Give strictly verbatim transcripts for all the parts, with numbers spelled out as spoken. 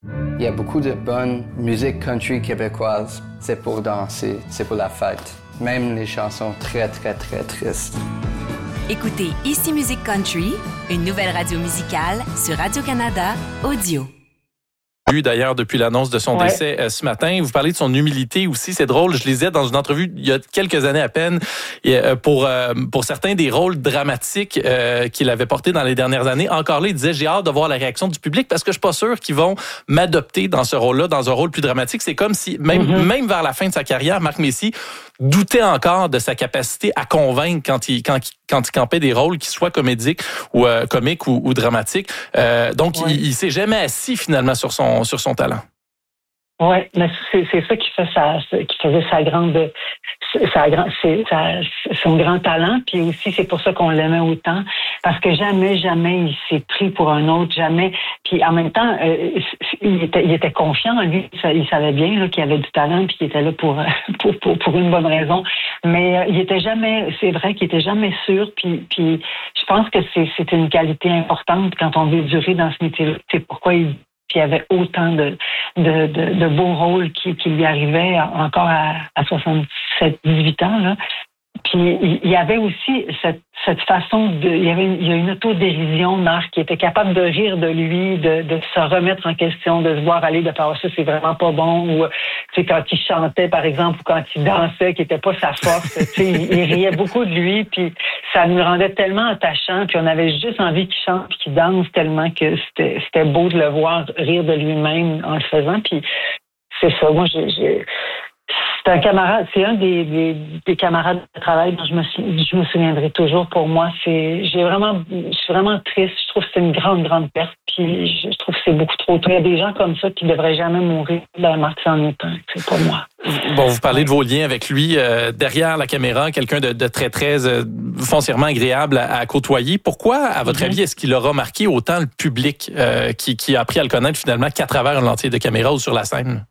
Il y a beaucoup de bonne musique country québécoise. C'est pour danser, c'est pour la fête. Même les chansons très, très, très tristes. Écoutez Ici Musique Country, une nouvelle radio musicale sur Radio-Canada Audio. D'ailleurs, depuis l'annonce de son ouais. décès euh, ce matin. Vous parlez de son humilité aussi. C'est drôle. Je lisais dans une entrevue il y a quelques années à peine et, euh, pour euh, pour certains des rôles dramatiques euh, qu'il avait portés dans les dernières années. Encore là, il disait, j'ai hâte de voir la réaction du public parce que je suis pas sûr qu'ils vont m'adopter dans ce rôle-là, dans un rôle plus dramatique. C'est comme si, même, mm-hmm. même vers la fin de sa carrière, Marc Messier doutait encore de sa capacité à convaincre quand il, quand, quand il campait des rôles qui soient comédiques ou euh, comiques ou, ou dramatiques. Euh, donc, ouais. il, il s'est jamais assis finalement sur son sur son talent. Oui, mais c'est, c'est ça qui fait sa, qui faisait sa grande, sa, c'est, sa, son grand talent. Puis aussi, c'est pour ça qu'on l'aimait autant, parce que jamais, jamais il s'est pris pour un autre, jamais. Puis en même temps, euh, il était, il était confiant en lui. Il savait bien là, qu'il avait du talent, puis qu'il était là pour, pour, pour, pour une bonne raison. Mais euh, il était jamais, c'est vrai qu'il était jamais sûr. Puis, puis je pense que c'est, c'est une qualité importante quand on veut durer dans ce métier-là. C'est pourquoi il Puis il y avait autant de, de, de, de beaux rôles qui, qui lui arrivaient encore à, à soixante-sept dix-huit ans. Là. Puis il y avait aussi cette, cette façon de... Il y avait une, il y a une autodérision, Marc, qui était capable de rire de lui, de, de se remettre en question, de se voir aller, de faire oh, ça, c'est vraiment pas bon. Ou tu sais, quand il chantait, par exemple, ou quand il dansait, qui était pas sa force, tu sais, il, il riait beaucoup de lui, puis ça nous rendait tellement attachant, puis on avait juste envie qu'il chante puis qu'il danse tellement que c'était, c'était beau de le voir rire de lui-même en le faisant. Puis c'est ça, moi, j'ai... j'ai C'est un camarade, c'est un des, des, des camarades de travail dont je me, je me souviendrai toujours. Pour moi, c'est, j'ai vraiment, je suis vraiment triste. Je trouve que c'est une grande, grande perte. Puis je, je trouve que c'est beaucoup trop tôt. Il y a des gens comme ça qui devraient jamais mourir. Ben, Marc, c'en est un. C'est pour moi. Bon, vous parlez de vos liens avec lui euh, derrière la caméra, quelqu'un de, de très, très euh, foncièrement agréable à, à côtoyer. Pourquoi, à votre mm-hmm. avis, est-ce qu'il aura marqué autant le public euh, qui, qui a appris à le connaître finalement qu'à travers un lentille de caméra ou sur la scène?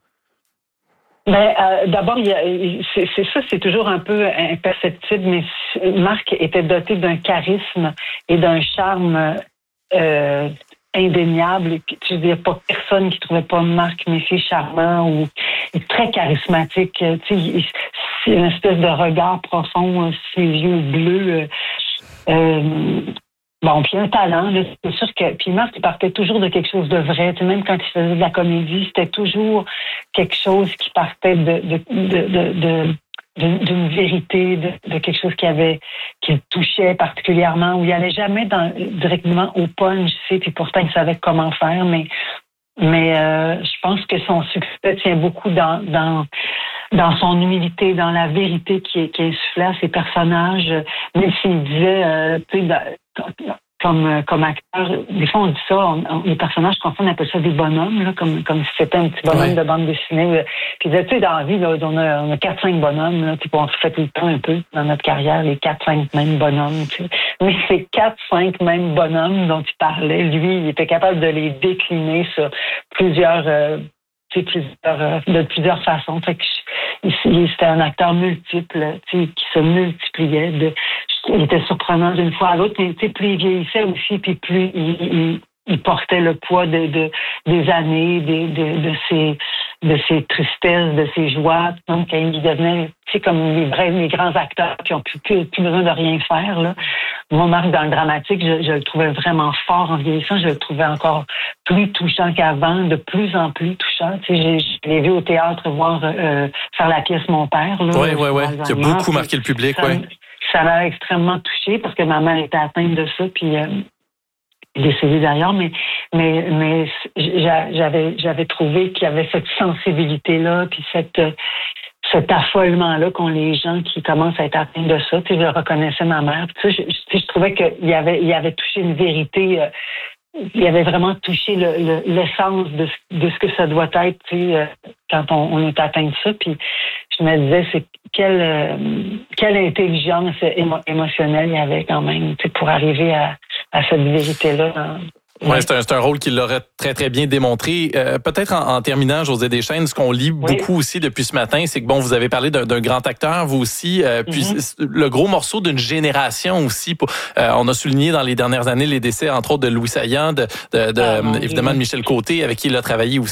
Ben, euh, d'abord, il y a, c'est, c'est ça, c'est toujours un peu imperceptible, mais Marc était doté d'un charisme et d'un charme euh, indéniable. Je veux dire, pas personne qui trouvait pas Marc Messier charmant ou très charismatique. Tu sais, c'est une espèce de regard profond, ses yeux bleus. Euh, Bon, puis un talent, là, c'est sûr que... Puis Marc, il partait toujours de quelque chose de vrai. Tu sais, même quand il faisait de la comédie, c'était toujours quelque chose qui partait de, de, de, de, de, de d'une vérité, de, de quelque chose qui avait, qui le touchait particulièrement, où il allait jamais dans, directement au punch, tu sais, puis pourtant il savait comment faire, mais, mais euh, je pense que son succès tient beaucoup dans, dans, dans son humilité, dans la vérité qui, qui insufflait à ses personnages, même s'il disait, euh, tu sais, comme comme acteur, des fois on dit ça, on, on, les personnages qu'on fait, on appelle ça des bonhommes, là, comme comme si c'était un petit bonhomme ouais. de bande dessinée. Là. Puis tu sais, dans la vie, là, on a on a quatre cinq bonhommes, là, puis on se fait tout le temps un peu dans notre carrière les quatre cinq mêmes bonhommes. Tu sais. Mais ces quatre cinq mêmes bonhommes dont il parlait, lui, il était capable de les décliner sur plusieurs euh, tu sais, plusieurs euh, de plusieurs façons. Fait que il, il, c'était un acteur multiple, tu sais, qui se multipliait. De, il était surprenant d'une fois à l'autre, mais tu sais, plus il vieillissait aussi, puis plus il, il, il portait le poids de, de des années, de, de, de ses de ses tristesses, de ses joies. Donc, quand il devenait, tu sais, comme les vrais, les grands acteurs qui ont plus, plus, plus besoin de rien faire, là. Moi, Marc, dans le dramatique, je, je le trouvais vraiment fort en vieillissant. Je le trouvais encore plus touchant qu'avant, de plus en plus touchant. Tu sais, j'ai, je l'ai vu au théâtre voir euh, faire la pièce Mon Père, là. Oui, oui, oui. Qui a beaucoup marqué le public, oui. Ça m'a extrêmement touchée parce que ma mère était atteinte de ça, puis euh, décédée d'ailleurs, mais mais mais j'avais j'avais trouvé qu'il y avait cette sensibilité là, puis cette cet affolement là qu'ont les gens qui commencent à être atteints de ça. Tu sais, je reconnaissais ma mère. Tu sais, je, je, je trouvais qu'il y avait il y avait touché une vérité. Euh, il avait vraiment touché le, le, l'essence de, de ce que ça doit être, tu sais, euh, quand on, on est atteint de ça. Puis je me disais, c'est quelle euh, quelle intelligence émo, émotionnelle il y avait quand même, tu sais, pour arriver à, à cette vérité-là. Dans, Oui, c'est un, c'est un rôle qu'il l'aurait très, très bien démontré. Euh, peut-être en, en terminant, Josée Deschênes, ce qu'on lit oui. beaucoup aussi depuis ce matin, c'est que, bon, vous avez parlé d'un, d'un grand acteur, vous aussi, euh, puis mm-hmm. le gros morceau d'une génération aussi. Pour, euh, on a souligné dans les dernières années les décès, entre autres, de Louis Saillant, de, de, de, ah, évidemment, de Michel Côté, avec qui il a travaillé aussi.